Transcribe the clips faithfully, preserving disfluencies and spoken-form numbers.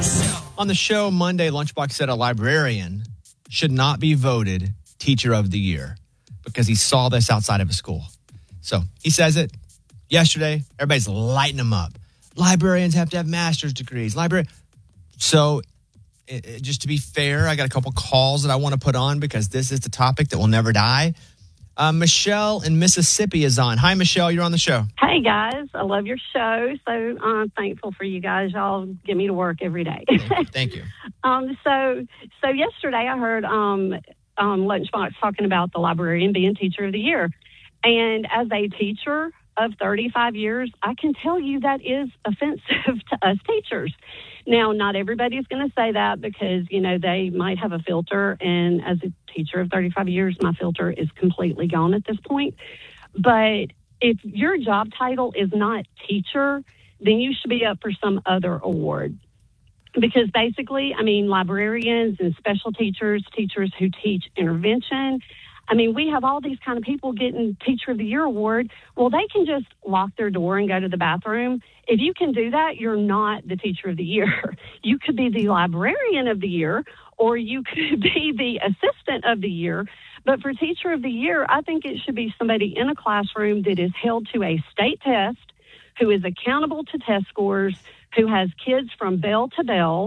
On the show Monday, Lunchbox said a librarian should not be voted Teacher of the Year because he saw this outside of a school. So he says it yesterday. Everybody's lighting him up. Librarians have to have master's degrees. Library. So it, it, just to be fair, I got a couple calls that I want to put on because this is the topic that will never die. Uh, Michelle in Mississippi is on. Hi, Michelle. You're on the show. Hey, guys. I love your show. So I'm thankful for you guys. Y'all get me to work every day. Thank you. Thank you. um, so, so yesterday I heard um, um, Lunchbox talking about the librarian being Teacher of the Year. And as a teacher of thirty-five years, I can tell you that is offensive to us teachers. Now, not everybody's going to say that because, you know, they might have a filter. And as a teacher of thirty-five years, my filter is completely gone at this point. But if your job title is not teacher, then you should be up for some other award. Because basically, I mean, librarians and special teachers, teachers who teach intervention, I mean, we have all these kind of people getting Teacher of the Year award. Well, they can just lock their door and go to the bathroom. If you can do that, you're not the Teacher of the Year. You could be the Librarian of the Year, or you could be the Assistant of the Year. But for Teacher of the Year, I think it should be somebody in a classroom that is held to a state test, who is accountable to test scores, who has kids from bell to bell.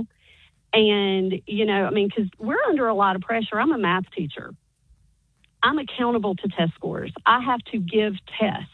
And, you know, I mean, because we're under a lot of pressure. I'm a math teacher. I'm accountable to test scores. I have to give tests,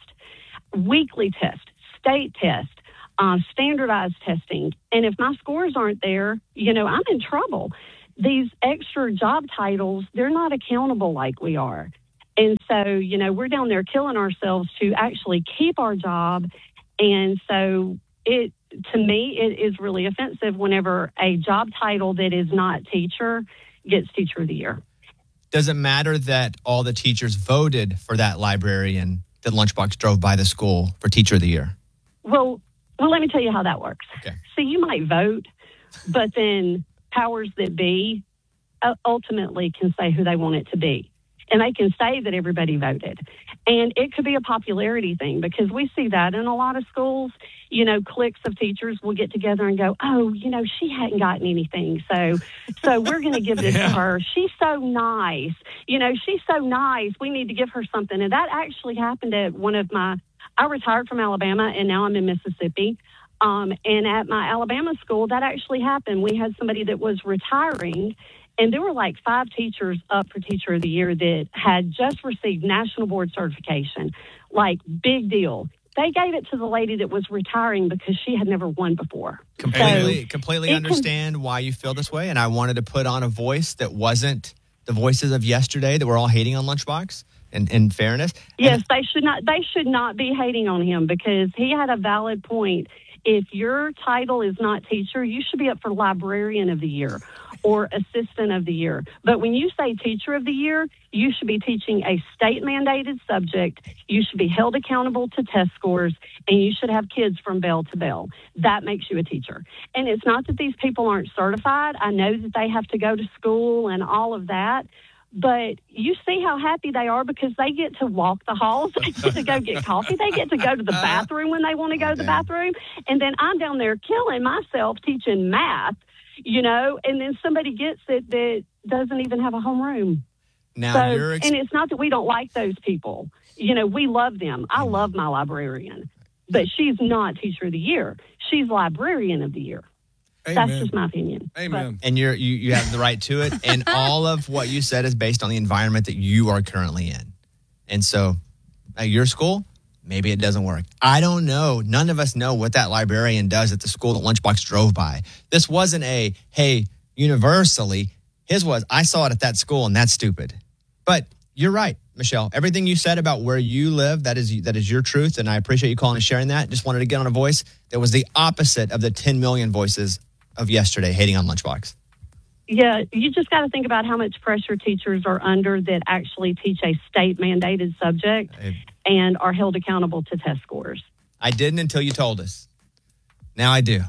weekly tests, state tests, uh, standardized testing. And if my scores aren't there, you know, I'm in trouble. These extra job titles, they're not accountable like we are. And so, you know, we're down there killing ourselves to actually keep our job. And so it, to me, it is really offensive whenever a job title that is not teacher gets Teacher of the Year. Does it matter that all the teachers voted for that librarian that Lunchbox drove by the school for Teacher of the Year? Well, well, let me tell you how that works. Okay. So you might vote, but then powers that be uh, ultimately can say who they want it to be. And they can say that everybody voted. And it could be a popularity thing because we see that in a lot of schools. You know, cliques of teachers will get together and go, oh, you know, she hadn't gotten anything. So so we're going to give this yeah. to her. She's so nice. You know, she's so nice. We need to give her something. And that actually happened at one of my, I retired from Alabama and now I'm in Mississippi. Um, and at my Alabama school, that actually happened. We had somebody that was retiring. And there were like five teachers up for Teacher of the Year that had just received national board certification. Like, big deal. They gave it to the lady that was retiring because she had never won before. Completely, so completely understand can, why you feel this way. And I wanted to put on a voice that wasn't the voices of yesterday that were all hating on Lunchbox. In, in fairness. Yes, and, they should not. They should not be hating on him because he had a valid point. If your title is not teacher, you should be up for Librarian of the Year or Assistant of the Year. But when you say Teacher of the Year, you should be teaching a state-mandated subject. You should be held accountable to test scores, and you should have kids from bell to bell. That makes you a teacher. And it's not that these people aren't certified. I know that they have to go to school and all of that. But you see how happy they are because they get to walk the halls. They get to go get coffee. They get to go to the bathroom when they want to go to the bathroom. And then I'm down there killing myself teaching math, you know, and then somebody gets it that doesn't even have a homeroom. Now, so, you're ex- and it's not that we don't like those people. You know, we love them. I love my librarian. But she's not Teacher of the Year. She's Librarian of the Year. Amen. That's just my opinion. Amen. But, and you're, you you have the right to it. And all of what you said is based on the environment that you are currently in. And so at your school, maybe it doesn't work. I don't know. None of us know what that librarian does at the school that Lunchbox drove by. This wasn't a, hey, universally. His was, I saw it at that school and that's stupid. But you're right, Michelle. Everything you said about where you live, that is that is your truth. And I appreciate you calling and sharing that. Just wanted to get on a voice that was the opposite of the ten million voices of yesterday hating on Lunchbox. Yeah, you just got to think about how much pressure teachers are under that actually teach a state-mandated subject I, and are held accountable to test scores. I didn't until you told us. Now I do.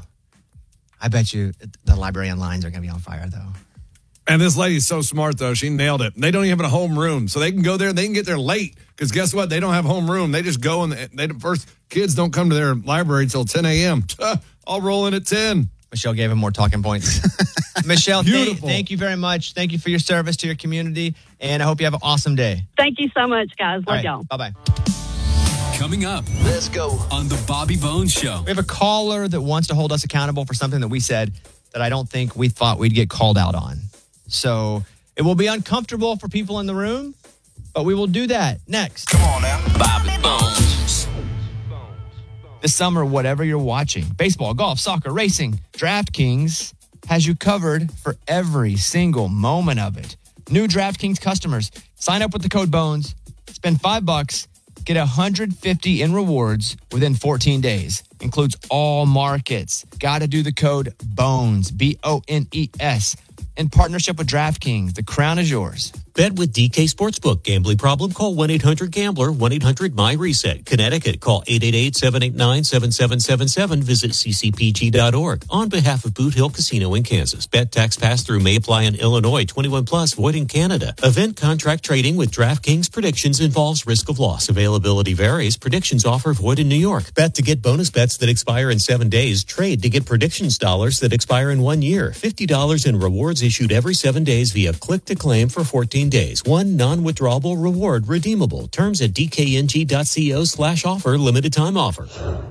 I bet you the librarian lines are going to be on fire, though. And this lady's so smart, though. She nailed it. They don't even have a home room, so they can go there. They can get there late because guess what? They don't have home room. They just go and they, they first kids don't come to their library until ten a.m. I'll roll in at ten. Michelle gave him more talking points. Michelle, thank, thank you very much. Thank you for your service to your community, and I hope you have an awesome day. Thank you so much, guys. Love All right, y'all. Bye-bye. Coming up, let's go on the Bobby Bones Show. We have a caller that wants to hold us accountable for something that we said that I don't think we thought we'd get called out on. So it will be uncomfortable for people in the room, but we will do that next. Come on now. Bobby Bones. This summer, whatever you're watching, baseball, golf, soccer, racing, DraftKings has you covered for every single moment of it. New DraftKings customers, sign up with the code BONES, spend five bucks, get one hundred fifty in rewards within fourteen days. Includes all markets. Got to do the code BONES, B O N E S. In partnership with DraftKings, the crown is yours. Bet with D K Sportsbook. Gambling problem? Call one eight hundred gambler, one eight hundred M Y reset. Connecticut, call eight eight eight, seven eight nine, seven seven seven seven. Visit c c p g dot org. On behalf of Boot Hill Casino in Kansas. Bet tax pass-through may apply in Illinois. twenty-one plus, void in Canada. Event contract trading with DraftKings Predictions involves risk of loss. Availability varies. Predictions offer void in New York. Bet to get bonus bets that expire in seven days. Trade to get predictions dollars that expire in one year. fifty dollars in rewards issued every seven days via click-to-claim for fourteen days. One non-withdrawable reward redeemable. Terms at dkng.co slash offer. Limited time offer.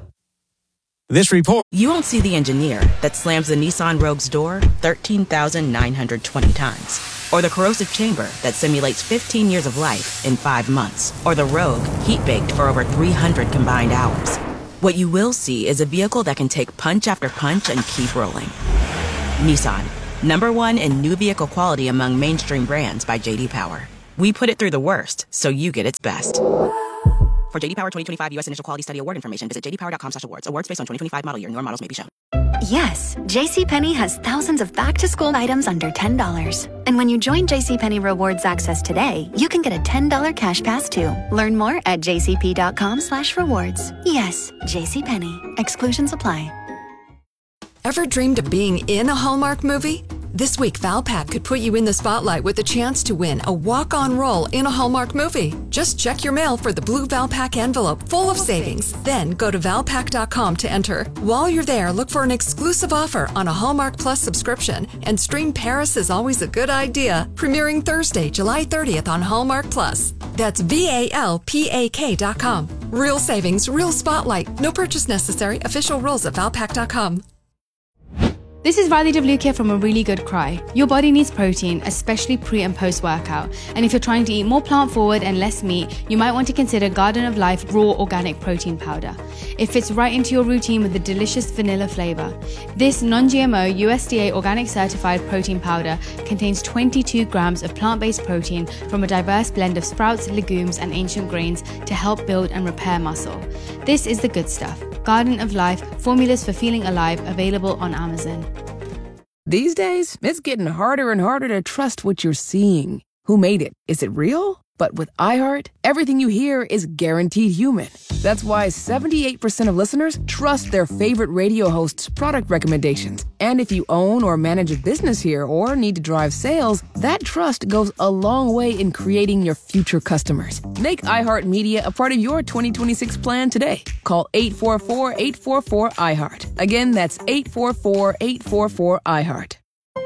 This report. You won't see the engineer that slams the Nissan Rogue's door thirteen thousand nine hundred twenty times. Or the corrosive chamber that simulates fifteen years of life in five months. Or the Rogue heat-baked for over three hundred combined hours. What you will see is a vehicle that can take punch after punch and keep rolling. Nissan. Number one in new vehicle quality among mainstream brands by J D Power. We put it through the worst, so you get its best. For J D Power twenty twenty-five U S Initial Quality Study Award information, visit j d power dot com slash awards. Awards based on twenty twenty-five model year. Newer models may be shown. Yes, JCPenney has thousands of back-to-school items under ten dollars. And when you join JCPenney Rewards Access today, you can get a ten dollars cash pass too. Learn more at j c p dot com slash rewards. Yes, JCPenney. Exclusions apply. Ever dreamed of being in a Hallmark movie? This week, Valpak could put you in the spotlight with the chance to win a walk-on role in a Hallmark movie. Just check your mail for the blue Valpak envelope full of savings. Then go to valpak dot com to enter. While you're there, look for an exclusive offer on a Hallmark Plus subscription and stream Paris is Always a Good Idea, premiering Thursday, July thirtieth on Hallmark Plus. That's V A L P A K dot com. Real savings, real spotlight. No purchase necessary. Official rules at valpak dot com. This is Radhi Devlukia from A Really Good Cry. Your body needs protein, especially pre and post workout. And if you're trying to eat more plant forward and less meat, you might want to consider Garden of Life Raw Organic Protein Powder. It fits right into your routine with a delicious vanilla flavor. This non-G M O U S D A organic certified protein powder contains twenty-two grams of plant-based protein from a diverse blend of sprouts, legumes, and ancient grains to help build and repair muscle. This is the good stuff. Garden of Life, formulas for feeling alive, available on Amazon. These days, it's getting harder and harder to trust what you're seeing. Who made it? Is it real? But with iHeart, everything you hear is guaranteed human. That's why seventy-eight percent of listeners trust their favorite radio host's product recommendations. And if you own or manage a business here or need to drive sales, that trust goes a long way in creating your future customers. Make iHeartMedia a part of your twenty twenty-six plan today. Call eight four four, eight four four, iHeart. Again, that's eight four four, eight four four, iHeart.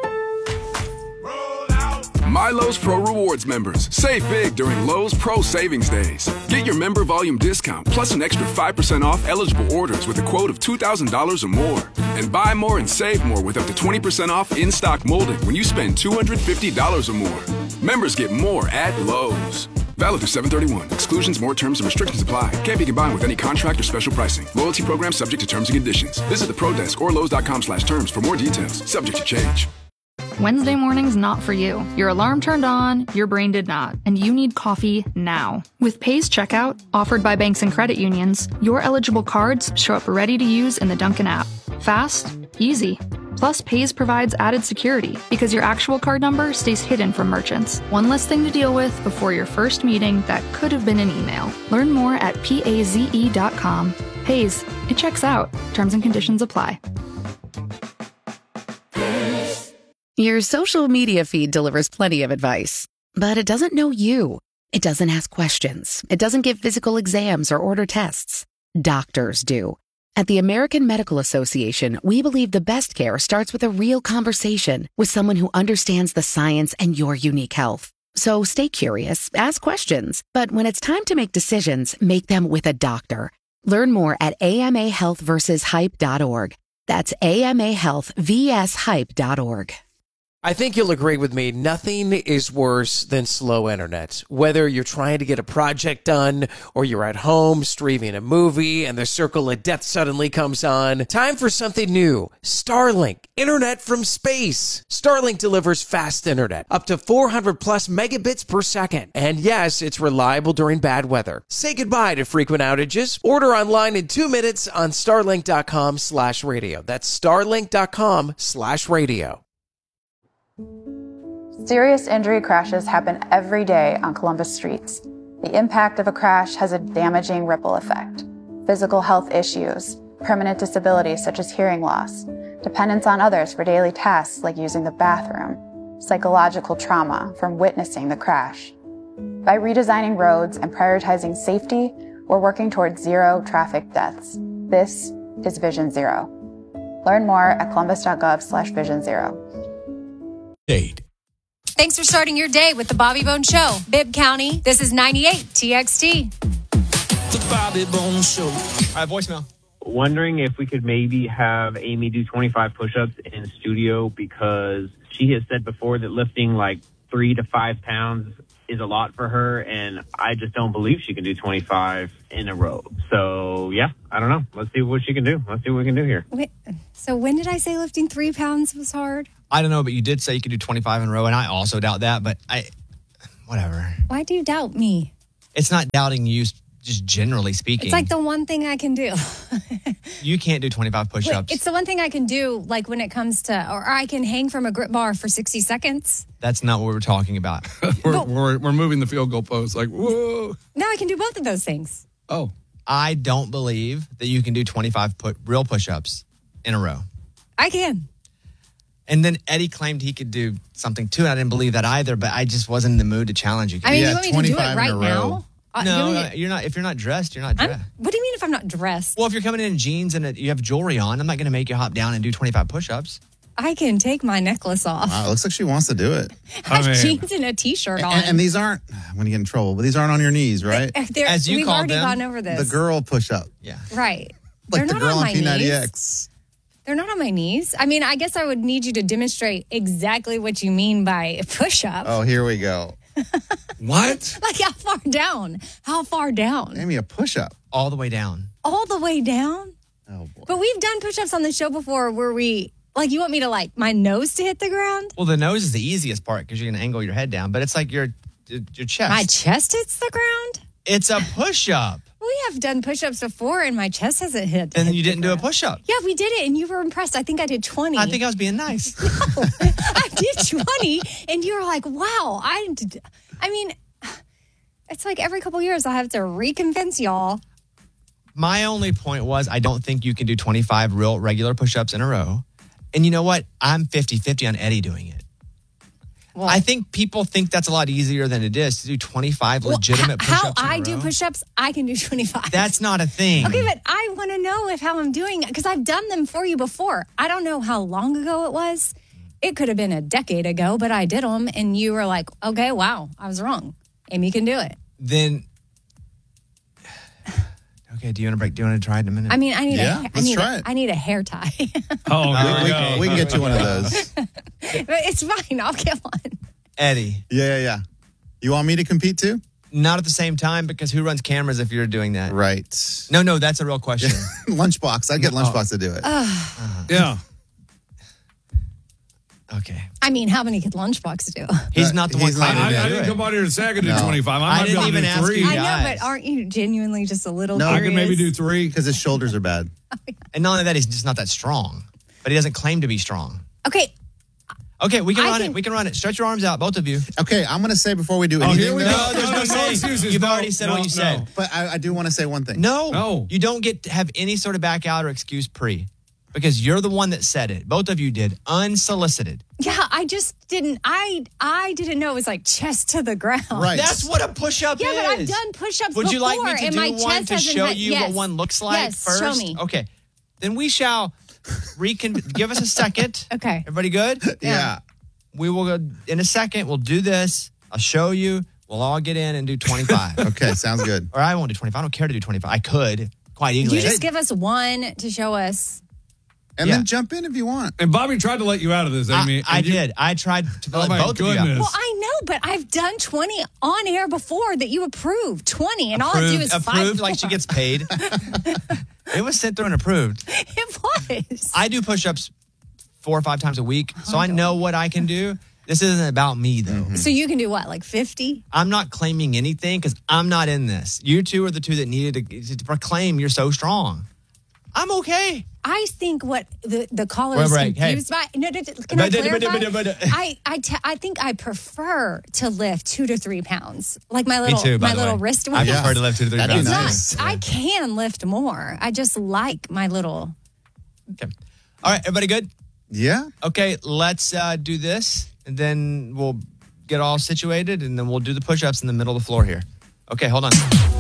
My Lowe's Pro Rewards members, save big during Lowe's Pro Savings Days. Get your member volume discount plus an extra five percent off eligible orders with a quote of two thousand dollars or more. And buy more and save more with up to twenty percent off in-stock molding when you spend two hundred fifty dollars or more. Members get more at Lowe's. Valid through seven thirty-one. Exclusions, more terms, and restrictions apply. Can't be combined with any contract or special pricing. Loyalty program subject to terms and conditions. Visit the Pro Desk or Lowe's dot com slash terms for more details. Subject to change. Wednesday morning's not for you. Your alarm turned on, your brain did not, and you need coffee now. With Pays Checkout, offered by banks and credit unions, your eligible cards show up ready to use in the Dunkin' app. Fast, easy. Plus, Pays provides added security because your actual card number stays hidden from merchants. One less thing to deal with before your first meeting that could have been an email. Learn more at paze dot com. Pays, it checks out. Terms and conditions apply. Your social media feed delivers plenty of advice, but it doesn't know you. It doesn't ask questions. It doesn't give physical exams or order tests. Doctors do. At the American Medical Association, we believe the best care starts with a real conversation with someone who understands the science and your unique health. So stay curious, ask questions, but when it's time to make decisions, make them with a doctor. Learn more at A M A health versus hype dot org. That's A M A health versus hype dot org. I think you'll agree with me. Nothing is worse than slow internet. Whether you're trying to get a project done or you're at home streaming a movie and the circle of death suddenly comes on, time for something new. Starlink, internet from space. Starlink delivers fast internet, up to four hundred plus megabits per second. And yes, it's reliable during bad weather. Say goodbye to frequent outages. Order online in two minutes on starlink.com slash radio. That's starlink.com slash radio. Serious injury crashes happen every day on Columbus streets. The impact of a crash has a damaging ripple effect. Physical health issues, permanent disabilities such as hearing loss, dependence on others for daily tasks like using the bathroom, psychological trauma from witnessing the crash. By redesigning roads and prioritizing safety, we're working towards zero traffic deaths. This is Vision Zero. Learn more at columbus.gov slash vision zero. Eight. Thanks for starting your day with the Bobby Bone Show. Bibb County, this is ninety-eight T X T. The Bobby Bone Show. All right, voicemail. Wondering if we could maybe have Amy do twenty-five push-ups in the studio, because she has said before that lifting like three to five pounds is a lot for her, and I just don't believe she can do twenty-five in a row. So, yeah, I don't know. Let's see what she can do. Let's see what we can do here. Wait, so when did I say lifting three pounds was hard? I don't know, but you did say you could do twenty-five in a row, and I also doubt that, but I, whatever. Why do you doubt me? It's not doubting you, just generally speaking. It's like the one thing I can do. You can't do twenty-five push-ups. Wait, it's the one thing I can do, like when it comes to, or I can hang from a grip bar for sixty seconds. That's not what we were talking about. we're, we're, we're moving the field goal post, like, whoa. No, I can do both of those things. Oh. I don't believe that you can do twenty-five put, real push-ups in a row. I can. And then Eddie claimed he could do something too, and I didn't believe that either, but I just wasn't in the mood to challenge you. I mean, yeah, you want me to do it right now? Uh, no, you you're not. If you're not dressed, you're not dressed. I'm, what do you mean if I'm not dressed? Well, if you're coming in in jeans and you have jewelry on, I'm not going to make you hop down and do twenty-five push-ups. I can take my necklace off. Wow, it looks like she wants to do it. I have jeans and a T-shirt on. And, and these aren't, I'm going to get in trouble, but these aren't on your knees, right? They're, As you we've already them, gone over this. The girl push-up. Yeah. Right. Like They're the not girl on on my P ninety X. Knees. They're not on my knees. I mean, I guess I would need you to demonstrate exactly what you mean by push-up. Oh, here we go. What? Like how far down? How far down? Give me a push-up. All the way down. All the way down? Oh, boy. But we've done push-ups on the show before where we, like, you want me to, like, my nose to hit the ground? Well, the nose is the easiest part because you're going to angle your head down, but it's like your your chest. My chest hits the ground? It's a push-up. We have done push-ups before, and my chest hasn't hit. And hit you didn't do a push-up. Yeah, we did it, and you were impressed. I think I did twenty. I think I was being nice. No, I did twenty, and you were like, wow. I, did. I mean, it's like every couple years I have to reconvince y'all. My only point was I don't think you can do twenty-five real regular push-ups in a row. And you know what? I'm fifty-fifty on Eddie doing it. Well, I think people think that's a lot easier than it is to do twenty-five well, legitimate push-ups How in a I row. do push-ups, I can do twenty-five. That's not a thing. Okay, but I want to know if how I'm doing because I've done them for you before. I don't know how long ago it was. It could have been a decade ago, but I did them, and you were like, okay, wow, I was wrong. Amy can do it. Then, okay, do you want to break? Do you want to try it in a minute? I mean, I need yeah, a, I let's need try a, it. I need a hair tie. Oh, uh, we, we, we can get you one of those. But it's fine. I'll get one. Eddie. Yeah, yeah, yeah. You want me to compete too? Not at the same time, because who runs cameras if you're doing that? Right. No, no, that's a real question. Lunchbox. I'd get Lunchbox oh. to do it. Uh, yeah. Okay. I mean, how many could Lunchbox do? He's not the one. Not, I, I didn't come out here and say I could do no. twenty-five. I, I might didn't be able even to do ask three. you I guys. know, but aren't you genuinely just a little no, curious? I can maybe do three. Because his shoulders are bad. And not only that, he's just not that strong. But he doesn't claim to be strong. Okay. Okay, we can I run can, it. We can run it. Stretch your arms out, both of you. Okay, I'm going to say before we do oh, anything. Here we though, go. No, there's no, no, no excuses. You've no, already said no, what you no. said. But I, I do want to say one thing. No, no, you don't get to have any sort of back out or excuse pre. Because you're the one that said it. Both of you did, unsolicited. Yeah, I just didn't. I I didn't know it was like chest to the ground. Right. That's what a push-up yeah, is. Yeah, but I've done push-ups Would before. you like me to and do my one chest to hasn't show had, you yes. what one looks like yes, first? show me. Okay. then we shall recon. Give us a second. Okay. Everybody good? Yeah. We will go in a second. We'll do this. I'll show you. We'll all get in and do twenty-five. Okay, sounds good. Or I won't do twenty-five. I don't care to do twenty-five. I could quite easily. You just give us one to show us. And Yeah. then jump in if you want. And Bobby tried to let you out of this, Amy. I, I and you- did. I tried to Oh, let my both of you out. goodness. Well, I know, but I've done twenty on air before that you approved. twenty, and all I do Approved, is five approved like more. she gets paid. It was sent through and approved. It was. I do push-ups four or five times a week, so I know what I can do. This isn't about me, though. So you can do what, like fifty? I'm not claiming anything because I'm not in this. You two are the two that needed to, to proclaim you're so strong. I'm okay. I think what the, the caller Wait, is wait, hey. confused by. No, no, no, can I But- but- clarify? but- but- but- I I, te- I think I prefer to lift two to three pounds, like my little too, by my the little way. wrist I weight. prefer to lift two to three That'd be pounds. nice. Not, I can lift more. I just like my little. Okay. All right, everybody good? Yeah. Okay, let's uh, do this, and then we'll get all situated, and then we'll do the push-ups in the middle of the floor here. Okay, hold on.